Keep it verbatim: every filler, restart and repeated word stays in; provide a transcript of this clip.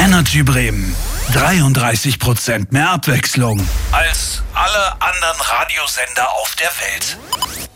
Energy Bremen. dreiunddreißig Prozent mehr Abwechslung als alle anderen Radiosender auf der Welt.